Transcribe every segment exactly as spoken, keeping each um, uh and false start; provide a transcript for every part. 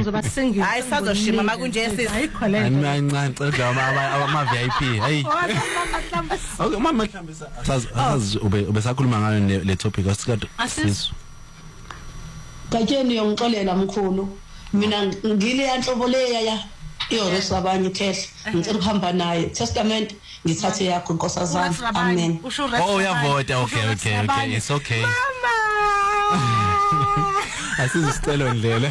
ngizoba singile hayi sazoshima makunje sisi ayikho le Ancane cela ama ama V I P hey okay mama Hlambisa asazi ube ubesakhuluma ngayo le topic asikade sisu Katsheni uyongixolela mkhulu mina ngile yanhlobo leya ya iyoresa abanye khehla ngicela ukuhamba naye testament ngithathe yakho nkosazana amen oh uyavota okay okay okay it's okay mama asizicelo ndlela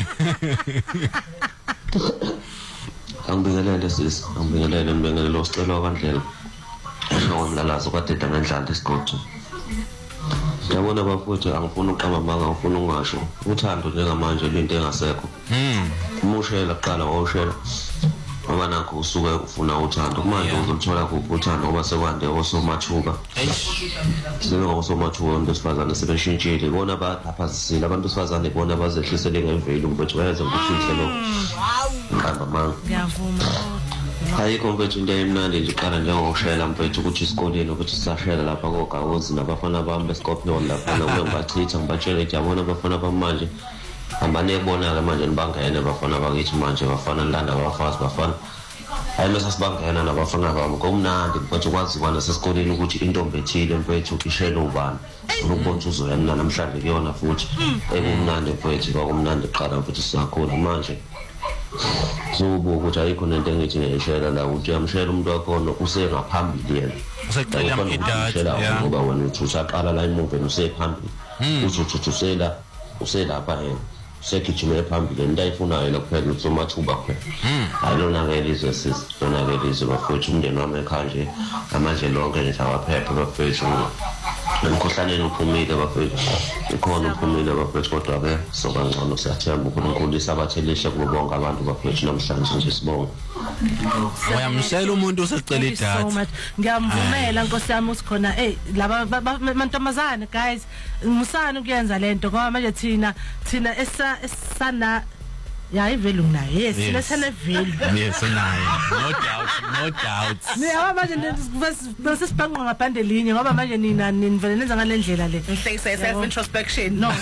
angibingelele sis angibingelele ngibingelele usicelo kwandlela ngomlalazo kwadeda ngendlala isigodi yabona bafuthu angifuni uqamba manga ngifuna ungasho uthando njengamanje into engasekho mhm umushela kuqala wawushela ngoba nakho usuke ufuna uthando manje uzolithola kuphi uthando ngoba sekwande osomathuka sebe osomathuka ndosifazana sebeshintshile bona baphazisile abantu besifazane bona bazehlisele ngemvelo ukuthi bayenza ngokuhle lo ngihamba manga ngiyavuma ayikho mfethu into emnandi nje uqala njengokushayela mfethu ukuthi isikoleni ukuthi sisashayela lapha kogawozi nabafana bami beScorpion lapha noma ngibachitha ngibatshele ukuthi yabona abafana bamanje ambane ebona manje nibangene bafana bakithi manje bafana landa abafazi bafana hayi mase sibangena nabafana bami komnandi mfethu kwazi kwana sesikoleni ukuthi intombi ethile mfethu ishela ubani ukubona uzoyana namhlanje kuyona futhi ekumnandi mfethu kwakumnandi qala mfethu sisakhona manje Subo ukuthi ayikho nento engithi ngiyishela la ukuthi uyamshela umuntu wakhona usengaphambili yena usecela umdada ngoba wena uthi usaqala la imuve usephambili uthi uthi usela uselapha yena sekijime phambili into ayifunayo lokuphela ukuthi umathuba kuphela ayilona ke lizwe sis lona ke lizwe bafethu umndeni wami ekhaya nje amanje lonke nje awaphephe bafethu umkhohlaneni uphumile bafethu ikhona uphumile bafethu kodwa ke so kangcono siyathemba uNkulunkulu isabathelisha kubo bonke abantu bafethu namhlanje nje sibonga uyamshela umuntu usecela idatha ngiyamvumela Nkosi yami usikhona hey laba mantombazane guys musana ukuyenza lento ngoba manje thina thina esa esana ya ivelu nayo yes lesene velu yes nayo no doubt no doubt niya manje bese sibhanqa ngabhande linye ngoba manje nina nivele nenza ngalendlela le say self introspection no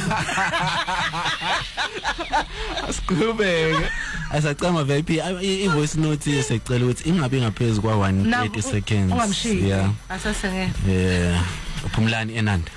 Asikubeke asacama V I P I voice note yesecela ukuthi ingabe ngaphezulu kwa one hundred thirty seconds yeah asasenge yeah uphumlani enanda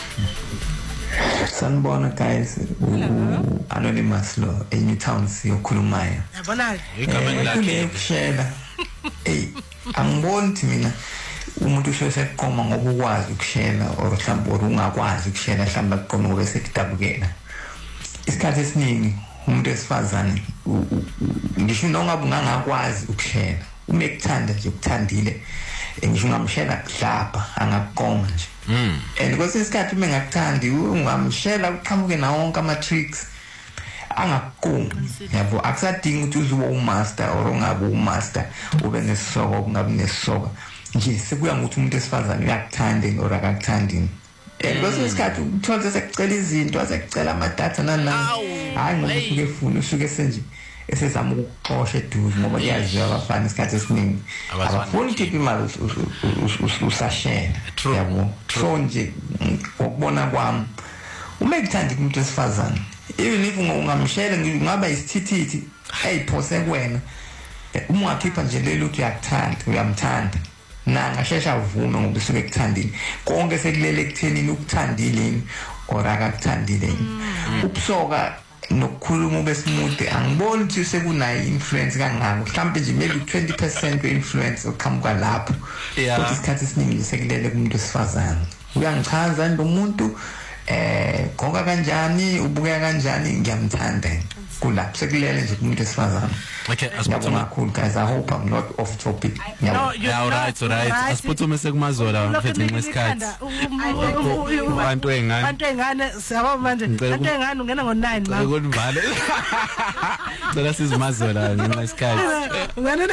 Sanibona guys anonymous lo eNewtown siyokhulumaya yabona igama ngilakhe kushela hey angiboni mina umuntu useseqoma ngoba ukwazi ukushela or mhlawumbe ungakwazi ukushela mhlawumbe aqoma ngoba sekudabukela isikhathi esiningi umuntu esifazane ngisho noma ungangakwazi ukushela uma ekuthanda nje ukuthandile ngisho ngamshela lapha angaqoma nje mm and kwese isikhathi uma engakuthandi ungamshela uqhamuke na wonke ama tricks angaqoma yabo akusadingi ukuthi uzuwe umaster or ungabe umaster ube nesoko ungabe nesoko nje sekuya ngokuthi umuntu esifazane uyakuthanda or akakuthandi and kwese isikhathi uthola sekucela izinto asekucela ama data nana hayi ngoba usuke efuna usuke senje esezama ukuxosha eduze ngoba yaziwa abafana isikhathi esiningi abafuni ukuthi imali usashela yabo so nje ukubona kwami uma ekuthanda umuntu esifazane even if ungamshela ngingaba isithithithi ayiphose kuwena uma ungakhipha nje lelo uthi uyakuthanda uyamthanda na ngashesha uvume ngoba usuke ekuthandile konke sekulele ekuthenini ukuthandile or akakuthandile ubusoka nokukhuluma besimute angiboni ukuthi sekunayo influence kangako mhlawumbe nje maybe twenty percent influence oqhamuka lapho kodwa isikhathi esiningi sekulele kumuntu esifazane uyangichaza lo muntu eh konka kanjani ubukeka kanjani ngiyamthanda kulapho sekulele nje kumuntu esifazane okay asiphuthuma kakhulu guys I hope I'm not off topic no yeah right right asiphuthuma sekumazola mfethu ngesikhathi abantu engane abantu engane siyabo manje abantu engane ungena ngo nine manje ukunivale cela sizimazola ngesikhathi ungena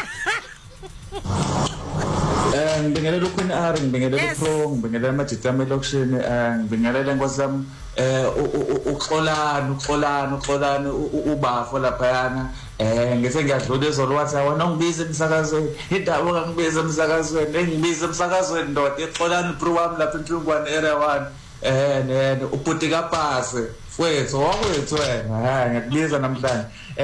Eh ngibingelela uQueen R ngibingelela uPro ngibingelela amajitama elokushini eh ngibingelela Nkosi yami eh uxolana uxolana uxolana ubafo lapha yana eh ngise ngiyadlula ezolo wathi awona ngibize emsakazweni indaba ngibize emsakazweni engibize emsakazweni ndoda ixolana uPro wami lapha eNhlungwane area one eh ne ubhuti kaPase mfowethu wakwethu wena ha ngiyakubiza namhlanje